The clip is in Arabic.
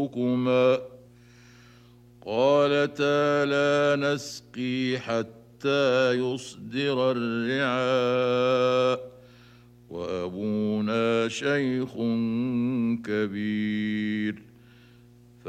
ربكما قالتا لا نسقي حتى يصدر الرعاء وأبونا شيخ كبير